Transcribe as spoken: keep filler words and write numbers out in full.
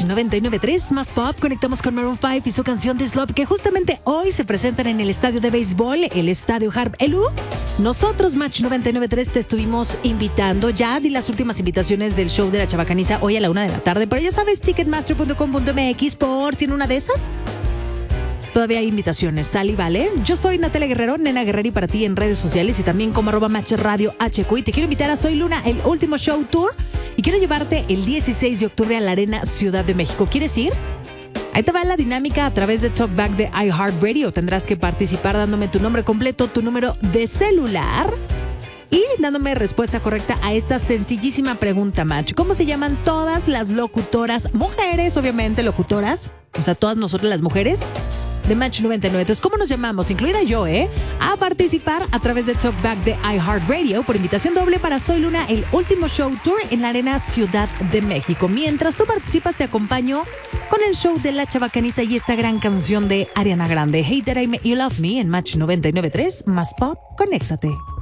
noventa y nueve punto tres más pop. Conectamos con Maroon cinco y su canción This Love, que justamente hoy se presentan en el estadio de béisbol, el estadio Harp Elu. Nosotros, Match noventa y nueve punto tres, te estuvimos invitando. Ya di las últimas invitaciones del show de la Chabacaniza hoy a la una de la tarde, pero ya sabes, ticketmaster punto com punto m x por si en una de esas todavía hay invitaciones, sal y vale. Yo soy Natalia Guerrero, Nena Guerrero, y para ti en redes sociales y también como arroba Match Radio H Q. Y te quiero invitar a Soy Luna, el último show tour, y quiero llevarte el dieciséis de octubre a la Arena Ciudad de México. ¿Quieres ir? Ahí te va la dinámica a través de Talkback de iHeartRadio. Tendrás que participar dándome tu nombre completo, tu número de celular y dándome respuesta correcta a esta sencillísima pregunta, Match. ¿Cómo se llaman todas las locutoras, mujeres, obviamente, locutoras? O sea, todas nosotras las mujeres de Match noventa y nueve. Entonces, ¿cómo nos llamamos? Incluida yo, ¿eh? A participar a través de Talkback de iHeartRadio por invitación doble para Soy Luna, el último show tour en la Arena Ciudad de México. Mientras tú participas, te acompaño con el show de la Chabacaniza y esta gran canción de Ariana Grande, Hey That I Made You Love Me, en Match noventa y nueve punto tres más pop. Conéctate.